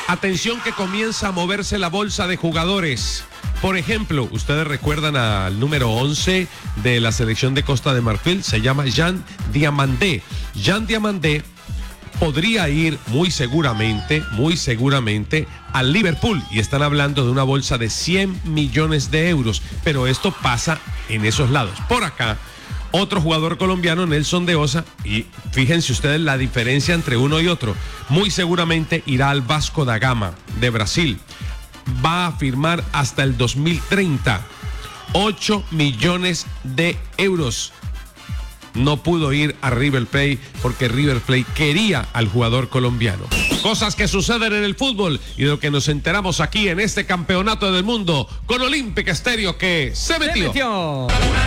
Atención que comienza a moverse la bolsa de jugadores. Por ejemplo, ustedes recuerdan al número 11 de la selección de Costa de Marfil, se llama Jean Diamandé. Jean Diamandé podría ir muy seguramente al Liverpool y están hablando de una bolsa de 100 millones de euros, pero esto pasa en esos lados. Por acá, otro jugador colombiano, Nelson de Osa, y fíjense ustedes la diferencia entre uno y otro, muy seguramente irá al Vasco da Gama de Brasil. Va a firmar hasta el 2030, 8 millones de euros. No pudo ir a River Plate porque River Plate quería al jugador colombiano. Cosas que suceden en el fútbol y de lo que nos enteramos aquí en este campeonato del mundo con Olímpica Estéreo que se metió.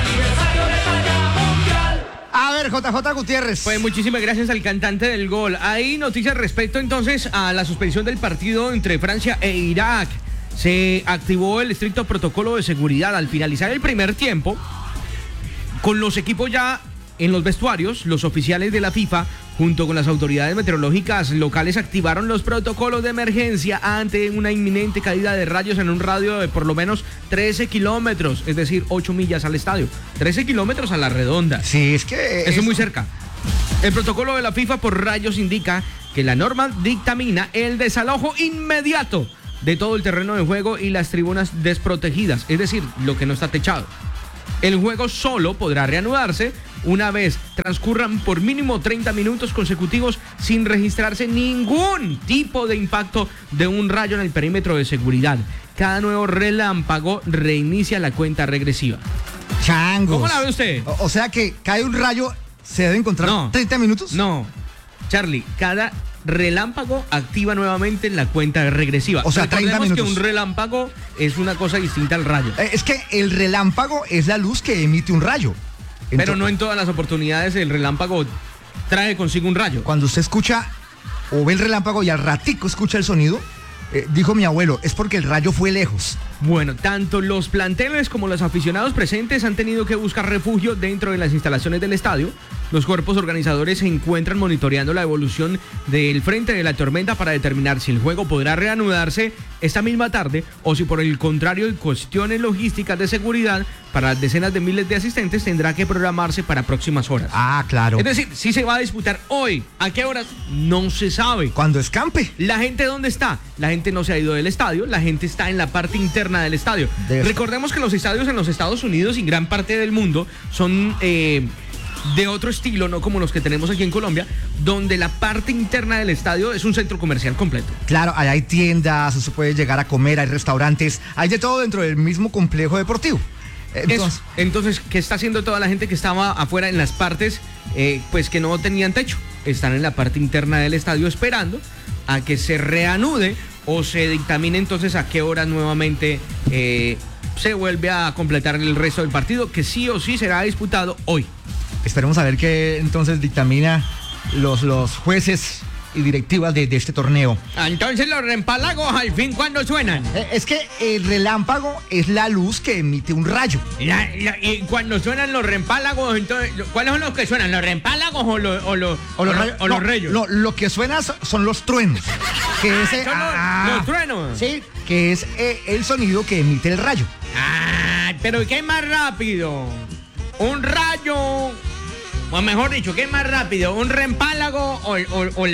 A ver, JJ Gutiérrez. Pues muchísimas gracias al cantante del gol. Hay noticias respecto entonces a la suspensión del partido entre Francia e Irak. Se activó el estricto protocolo de seguridad al finalizar el primer tiempo. Con los equipos ya en los vestuarios, los oficiales de la FIFA, junto con las autoridades meteorológicas locales, activaron los protocolos de emergencia ante una inminente caída de rayos en un radio de por lo menos 13 kilómetros, es decir, 8 millas al estadio. 13 kilómetros a la redonda. Sí, es que... Eso es muy cerca. El protocolo de la FIFA por rayos indica que la norma dictamina el desalojo inmediato de todo el terreno de juego y las tribunas desprotegidas, es decir, lo que no está techado. El juego solo podrá reanudarse una vez transcurran por mínimo 30 minutos consecutivos sin registrarse ningún tipo de impacto de un rayo en el perímetro de seguridad. Cada nuevo relámpago reinicia la cuenta regresiva. Changos. ¿Cómo la ve usted? O sea que cae un rayo, ¿se debe encontrar 30 minutos? No, Charlie, cada relámpago activa nuevamente la cuenta regresiva. O sea, 30 minutos. Que un relámpago es una cosa distinta al rayo. Es que el relámpago es la luz que emite un rayo. Pero no en todas las oportunidades el relámpago trae consigo un rayo. Cuando usted escucha o ve el relámpago y al ratico escucha el sonido, dijo mi abuelo, es porque el rayo fue lejos. Bueno, tanto los planteles como los aficionados presentes han tenido que buscar refugio dentro de las instalaciones del estadio. Los cuerpos organizadores se encuentran monitoreando la evolución del frente de la tormenta para determinar si el juego podrá reanudarse esta misma tarde o si por el contrario, en cuestiones logísticas de seguridad para las decenas de miles de asistentes tendrá que programarse para próximas horas. Ah, claro. Es decir, si se va a disputar hoy, ¿a qué horas? No se sabe. Cuando escampe. ¿La gente dónde está? La gente no se ha ido del estadio, la gente está en la parte interna del estadio. Recordemos que los estadios en los Estados Unidos y gran parte del mundo son de otro estilo, no como los que tenemos aquí en Colombia, donde la parte interna del estadio es un centro comercial completo. Claro, ahí hay tiendas, se puede llegar a comer, hay restaurantes, hay de todo dentro del mismo complejo deportivo. Entonces, ¿qué está haciendo toda la gente que estaba afuera en las partes pues que no tenían techo? Están en la parte interna del estadio esperando a que se reanude o se dictamine entonces a qué hora nuevamente se vuelve a completar el resto del partido, que sí o sí será disputado hoy. Esperemos a ver qué entonces dictamina los jueces y directivas de este torneo. Entonces los relámpagos al fin, ¿cuándo suenan? Es que el relámpago es la luz que emite un rayo. Y cuando suenan los relámpagos, entonces, ¿cuáles son los que suenan? ¿Los relámpagos o los rayos? No, lo que suena son los truenos. Los truenos. Sí, que es el sonido que emite el rayo. Pero ¿qué es más rápido? ¿Un rayo? O mejor dicho, ¿qué es más rápido? ¿Un reempálago o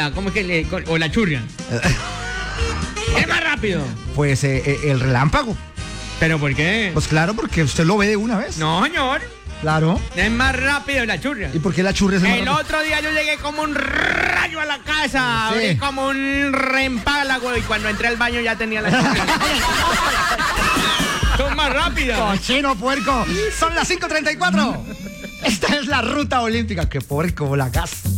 la churria? ¿Qué es más rápido? Pues el relámpago. ¿Pero por qué? Pues claro, porque usted lo ve de una vez. No, señor. Claro. Es más rápido la churria. ¿Y por qué la churria es más rápido? El otro día yo llegué como un rayo a la casa, abrí como un reempálago y cuando entré al baño ya tenía la churria. Son más rápidas. Cochino puerco. Son las 5:34. Esta es la ruta olímpica. Qué puerco la gas.